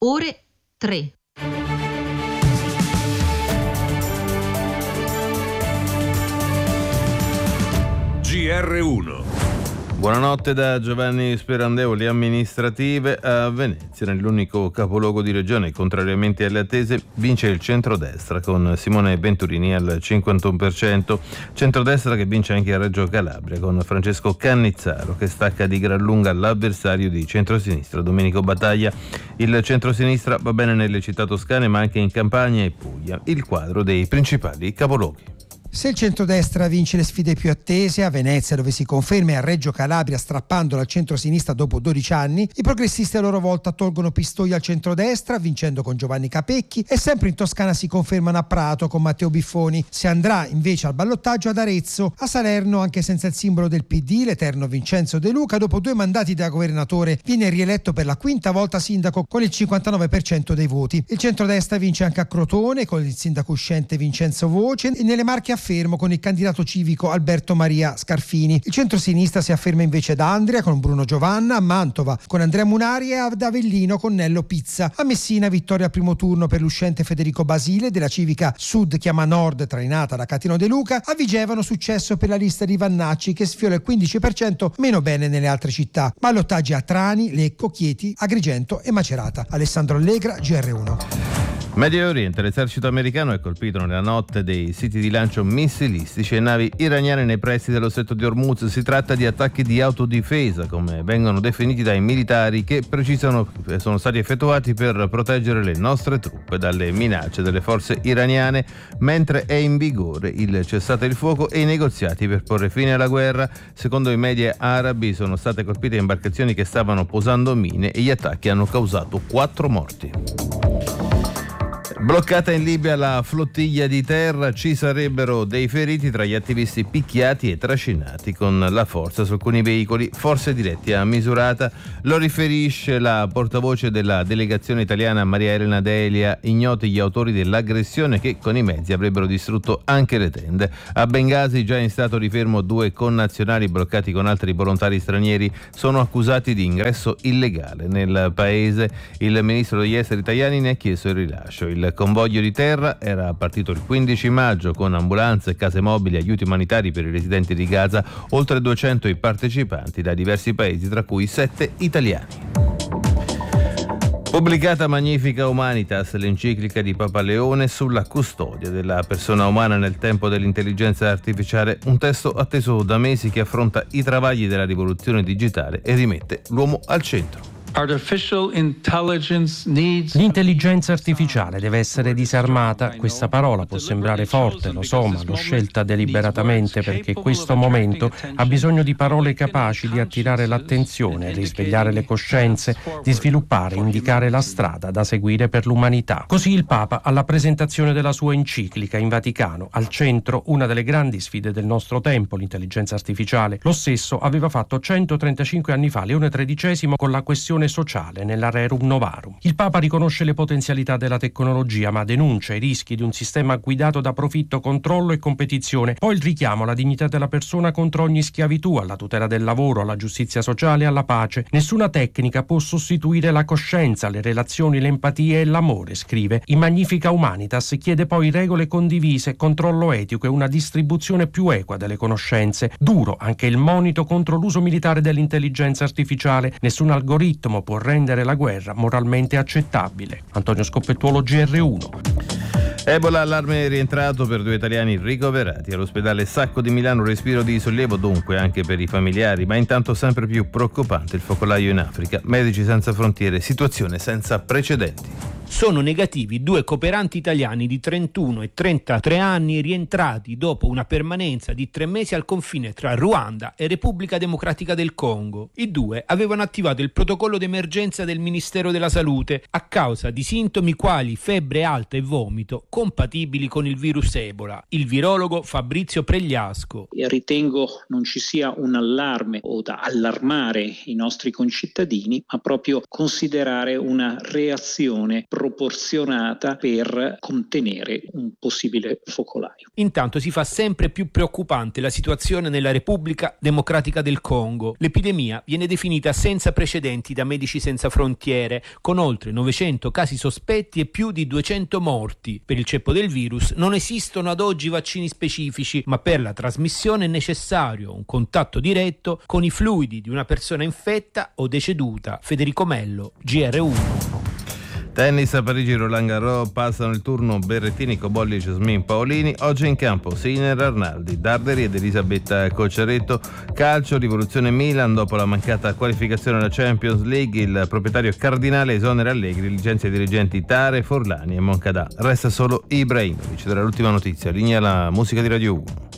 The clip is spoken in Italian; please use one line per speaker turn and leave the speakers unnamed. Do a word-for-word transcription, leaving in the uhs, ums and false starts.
ore tre.
G R uno.
Buonanotte da Giovanni Sperandeo. Le amministrative a Venezia, nell'unico capoluogo di regione, contrariamente alle attese, vince il centrodestra con Simone Venturini al cinquantuno per cento. Centrodestra che vince anche a Reggio Calabria con Francesco Cannizzaro che stacca di gran lunga l'avversario di centrosinistra Domenico Battaglia. Il centrosinistra va bene nelle città toscane ma anche in Campania e Puglia. Il quadro dei principali capoluoghi.
Se il centrodestra vince le sfide più attese, a Venezia dove si conferma e a Reggio Calabria strappandola al centrosinistra dopo dodici anni, i progressisti a loro volta tolgono pistoli al centrodestra vincendo con Giovanni Capecchi e sempre in Toscana si confermano a Prato con Matteo Biffoni. Si andrà invece al ballottaggio ad Arezzo. A Salerno, anche senza il simbolo del P D, l'eterno Vincenzo De Luca, dopo due mandati da governatore, viene rieletto per la quinta volta sindaco con il cinquantanove per cento dei voti. Il centrodestra vince anche a Crotone con il sindaco uscente Vincenzo Voce e nelle Marche affermo con il candidato civico Alberto Maria Scarfini. Il centrosinistra si afferma invece ad Andria con Bruno Giovanna, a Mantova con Andrea Munari e ad Avellino con Nello Pizza. A Messina vittoria al primo turno per l'uscente Federico Basile della civica Sud chiama Nord trainata da Catino De Luca. A Vigevano successo per la lista di Vannacci che sfiora il quindici per cento, meno bene nelle altre città. Ballottaggi a Trani, Lecco, Chieti, Agrigento e Macerata. Alessandro Allegra, G R uno.
Medio Oriente, l'esercito americano è colpito nella notte dei siti di lancio missilistici e navi iraniane nei pressi dello stretto di Hormuz. Si tratta di attacchi di autodifesa, come vengono definiti dai militari, che precisano che sono stati effettuati per proteggere le nostre truppe dalle minacce delle forze iraniane, mentre è in vigore il cessate il fuoco e i negoziati per porre fine alla guerra. Secondo i media arabi sono state colpite imbarcazioni che stavano posando mine e gli attacchi hanno causato quattro morti. Bloccata in Libia la flottiglia di terra, ci sarebbero dei feriti tra gli attivisti picchiati e trascinati con la forza su alcuni veicoli, forse diretti a Misurata. Lo riferisce la portavoce della delegazione italiana Maria Elena Delia. Ignoti gli autori dell'aggressione che con i mezzi avrebbero distrutto anche le tende. A Bengasi, già in stato di fermo, due connazionali bloccati con altri volontari stranieri sono accusati di ingresso illegale nel paese. Il ministro degli esteri italiani ne ha chiesto il rilascio. Il Il convoglio di terra era partito il quindici maggio con ambulanze, case mobili, aiuti umanitari per i residenti di Gaza, oltre duecento i partecipanti da diversi paesi, tra cui sette italiani. Pubblicata Magnifica Humanitas, l'enciclica di Papa Leone sulla custodia della persona umana nel tempo dell'intelligenza artificiale, un testo atteso da mesi che affronta i travagli della rivoluzione digitale e rimette l'uomo al centro.
L'intelligenza artificiale deve essere disarmata. Questa parola può sembrare forte, lo so, ma l'ho scelta deliberatamente perché questo momento ha bisogno di parole capaci di attirare l'attenzione, risvegliare le coscienze, di sviluppare e indicare la strada da seguire per l'umanità. Così il Papa, alla presentazione della sua enciclica in Vaticano, al centro una delle grandi sfide del nostro tempo, l'intelligenza artificiale. Lo stesso aveva fatto centotrentacinque anni fa Leone tredicesimo con la questione sociale nella Rerum Novarum. Il Papa riconosce le potenzialità della tecnologia ma denuncia i rischi di un sistema guidato da profitto, controllo e competizione. Poi il richiamo alla dignità della persona contro ogni schiavitù, alla tutela del lavoro, alla giustizia sociale e alla pace. Nessuna tecnica può sostituire la coscienza, le relazioni, l'empatia e l'amore, scrive. In Magnifica Humanitas chiede poi regole condivise, controllo etico e una distribuzione più equa delle conoscenze. Duro anche il monito contro l'uso militare dell'intelligenza artificiale. Nessun algoritmo può rendere la guerra moralmente accettabile. Antonio Scoppettuolo, G R uno.
Ebola, allarme rientrato per due italiani ricoverati all'ospedale Sacco di Milano. Respiro di sollievo dunque anche per i familiari, ma intanto sempre più preoccupante il focolaio in Africa. Medici Senza Frontiere, situazione senza precedenti.
Sono negativi due cooperanti italiani di trentuno e trentatré anni rientrati dopo una permanenza di tre mesi al confine tra Ruanda e Repubblica Democratica del Congo. I due avevano attivato il protocollo d'emergenza del Ministero della Salute a causa di sintomi quali febbre alta e vomito compatibili con il virus Ebola. Il virologo Fabrizio Pregliasco.
Io ritengo non ci sia un allarme o da allarmare i nostri concittadini, ma proprio considerare una reazione proporzionata per contenere un possibile focolaio.
Intanto si fa sempre più preoccupante la situazione nella Repubblica Democratica del Congo. L'epidemia viene definita senza precedenti da Medici Senza Frontiere, con oltre novecento casi sospetti e più di duecento morti. Per il ceppo del virus non esistono ad oggi vaccini specifici, ma per la trasmissione è necessario un contatto diretto con i fluidi di una persona infetta o deceduta. Federico Mello, G R uno.
Tennis a Parigi, Roland Garros, passano il turno Berrettini, Cobolli, Jasmine Paolini. Oggi in campo Sinner, Arnaldi, Darderi ed Elisabetta Cocciaretto. Calcio, rivoluzione Milan, dopo la mancata qualificazione alla Champions League, il proprietario Cardinale esonera Allegri, licenzia i dirigenti Tare, Forlani e Moncadà. Resta solo Ibrahimovic. Dalla l'ultima notizia, linea la musica di Radio uno.